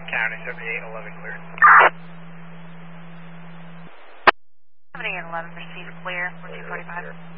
County 7811 clear. 7811, proceed clear for 245.